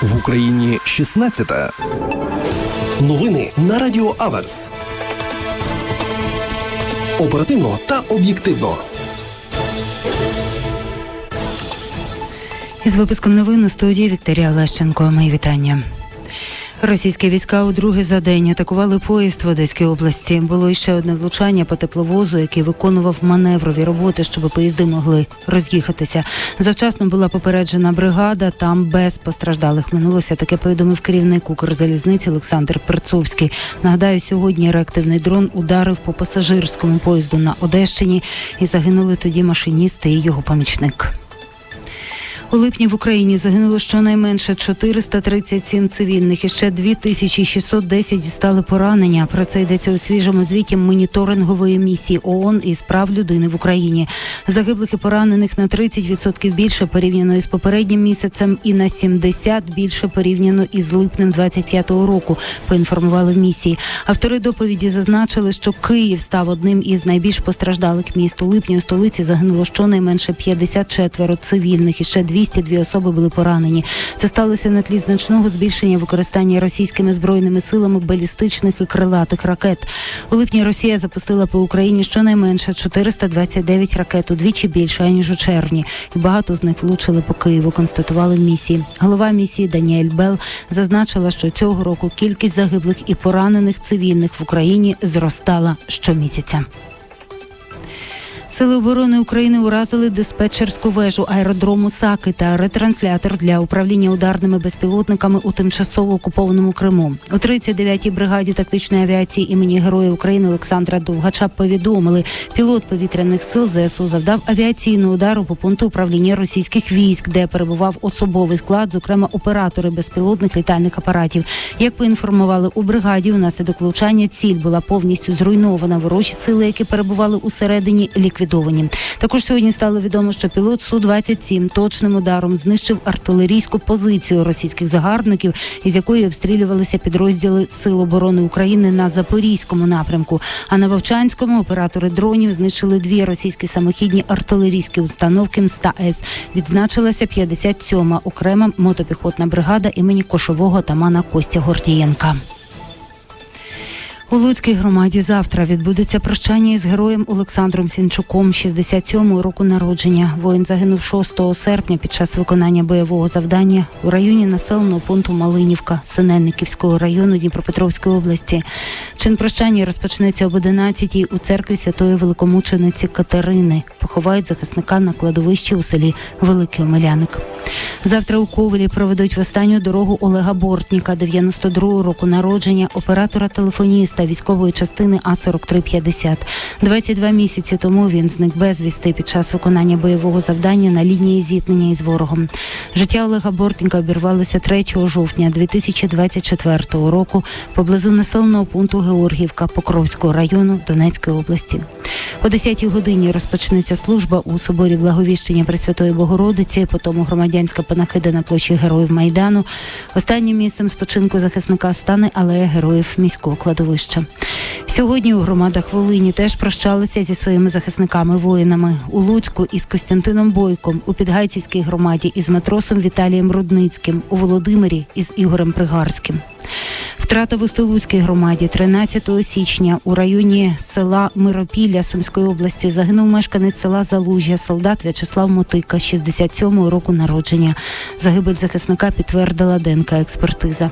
В Україні 16-та. Новини на Радіо Аверс. Оперативно та об'єктивно. Із випуском новин у студії Вікторія Лещенко. Мої вітання. Російські війська удруге за день атакували поїзд в Одеській області. Було іще одне влучання по тепловозу, який виконував маневрові роботи, щоб поїзди могли роз'їхатися. Завчасно була попереджена бригада, там без постраждалих минулося. Таке повідомив керівник Укрзалізниці Олександр Перцовський. Нагадаю, сьогодні реактивний дрон ударив по пасажирському поїзду на Одещині і загинули тоді машиніст і його помічник. У липні в Україні загинуло щонайменше 437 цивільних і ще 2610 дістали поранення. Про це йдеться у свіжому звіті моніторингової місії ООН із прав людини в Україні. Загиблих і поранених на 30% більше порівняно із попереднім місяцем і на 70% більше порівняно із липнем 25-го року, поінформували в місії. Автори доповіді зазначили, що Київ став одним із найбільш постраждалих міст. У липні у столиці загинуло щонайменше 54 цивільних і ще 202 особи були поранені. Це сталося на тлі значного збільшення використання російськими збройними силами балістичних і крилатих ракет. У липні Росія запустила по Україні щонайменше 429 ракет, удвічі більше, аніж у червні. І багато з них влучили по Києву, констатували в місії. Голова місії Даніель Белл зазначила, що цього року кількість загиблих і поранених цивільних в Україні зростала щомісяця. Сили оборони України уразили диспетчерську вежу аеродрому Саки та ретранслятор для управління ударними безпілотниками у тимчасово окупованому Криму. У 39-й бригаді тактичної авіації імені Героя України Олександра Довгача повідомили, пілот повітряних сил ЗСУ завдав авіаційного удару по пункту управління російських військ, де перебував особовий склад, зокрема оператори безпілотних літальних апаратів. Як поінформували у бригаді, унаслідок влучання ціль була повністю зруйнована. Ворожі сили, які перебували усередині, ліквідовані. Також сьогодні стало відомо, що пілот Су-27 точним ударом знищив артилерійську позицію російських загарбників, із якої обстрілювалися підрозділи Сил оборони України на Запорізькому напрямку. А на Вовчанському оператори дронів знищили 2 російські самохідні артилерійські установки МСТА-С. Відзначилася 57-ма окрема мотопіхотна бригада імені кошового отамана Костя Гордієнка. У Луцькій громаді завтра відбудеться прощання із героєм Олександром Сінчуком, 67-го року народження. Воїн загинув 6 серпня під час виконання бойового завдання у районі населеного пункту Малинівка Синельниківського району Дніпропетровської області. Чин прощання розпочнеться об 11-й у церкві Святої Великомучениці Катерини. Поховають захисника на кладовищі у селі Великий Омеляник. Завтра у Ковелі проведуть в останню дорогу Олега Бортніка, 92-го року народження, оператора-телефоніста військової частини А-4350. 22 місяці тому він зник безвісти під час виконання бойового завдання на лінії зіткнення із ворогом. Життя Олега Бортніка обірвалося 3 жовтня 2024 року поблизу населеного пункту Георгіївка Покровського району Донецької області. О 10-й годині розпочнеться служба у соборі Благовіщення Пресвятої Богородиці, потім громадянська панахида на площі Героїв Майдану. Останнім місцем спочинку захисника стане алея Героїв міського кладовища. Сьогодні у громадах Волині теж прощалися зі своїми захисниками-воїнами. У Луцьку із Костянтином Бойком, у Підгайцівській громаді із матросом Віталієм Рудницьким, у Володимирі із Ігорем Пригарським. Втрата в Устилуцькій громаді 13 січня у районі села Миропілля Сумської області загинув мешканець села Залужжя, солдат В'ячеслав Мотика, 67-го року народження. Загибель захисника підтвердила ДНК-експертиза.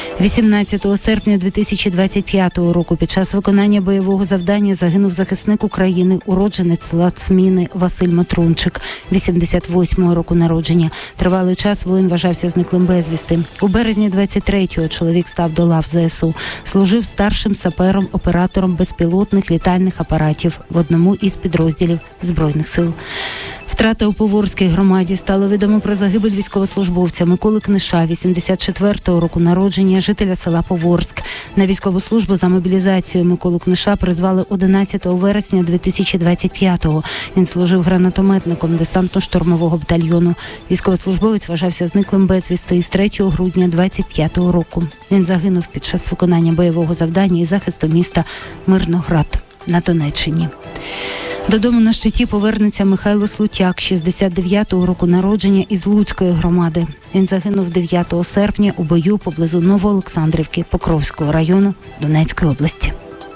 18 серпня 2025 року під час виконання бойового завдання загинув захисник України, уродженець села Цміни Василь Матрунчик, 88-го року народження. Тривалий час воїн вважався зниклим безвісти. У березні 23-го чоловік став до лав ЗСУ. Служив старшим сапером-оператором безпілотних літальних апаратів в одному із підрозділів Збройних сил. Втрата у Поворській громаді. Стало відомо про загибель військовослужбовця Миколи Книша, 84-го року народження, жителя села Поворськ. На військову службу за мобілізацією Миколу Книша призвали 11 вересня 2025-го. Він служив гранатометником десантно-штурмового батальйону. Військовослужбовець вважався зниклим безвісти із 3 грудня 25-го року. Він загинув під час виконання бойового завдання і захисту міста Мирноград на Донеччині. Додому на щиті повернеться Михайло Слутяк, 69-го року народження, із Луцької громади. Він загинув 9 серпня у бою поблизу Новоолександрівки Покровського району Донецької області.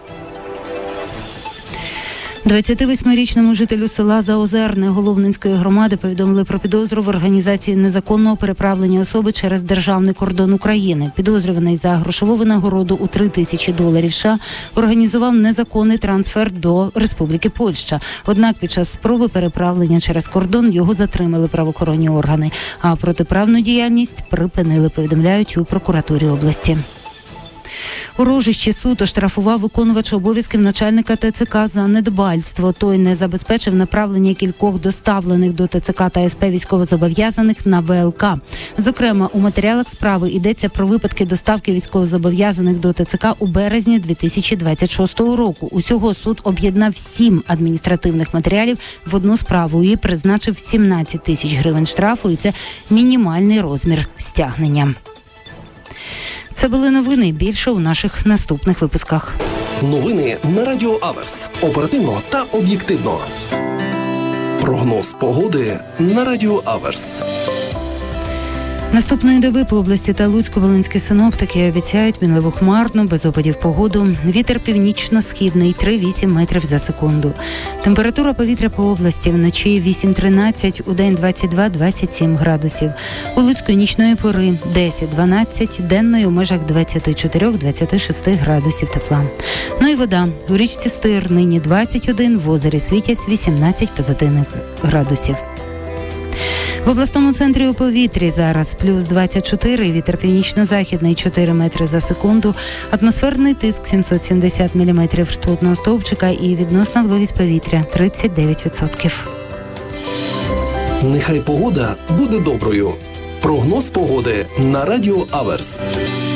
28-річному жителю села Заозерне Головнинської громади повідомили про підозру в організації незаконного переправлення особи через державний кордон України. Підозрюваний за грошову винагороду у $3000 США організував незаконний трансфер до Республіки Польща. Однак під час спроби переправлення через кордон його затримали правоохоронні органи, а протиправну діяльність припинили, повідомляють у прокуратурі області. У Рожищі суд оштрафував виконувача обов'язків начальника ТЦК за недбальство. Той не забезпечив направлення кількох доставлених до ТЦК та СП військовозобов'язаних на ВЛК. Зокрема, у матеріалах справи йдеться про випадки доставки військовозобов'язаних до ТЦК у березні 2026 року. Усього суд об'єднав 7 адміністративних матеріалів в одну справу і призначив 17 тисяч гривень штрафу, і це мінімальний розмір стягнення. Це були новини. Більше у наших наступних випусках. Новини на Радіо Аверс. Оперативно та об'єктивно. Прогноз погоди на Радіо Аверс. Наступної доби по області та Луцько-Волинські синоптики обіцяють мінливу хмарну, без опадів погоду. Вітер північно-східний 3-8 метрів за секунду. Температура повітря по області вночі 8-13, удень 22-27 градусів. У Луцьку нічної пори 10-12, денної у межах 24-26 градусів тепла. Ну і вода. У річці Стир нині 21, в озері Світязь 18 позитивних градусів. В обласному центрі у повітрі зараз плюс 24, вітер північно-західний 4 метри за секунду, атмосферний тиск 770 мм ртутного стовпчика і відносна вологість повітря 39%. Нехай погода буде доброю. Прогноз погоди на Радіо Аверс.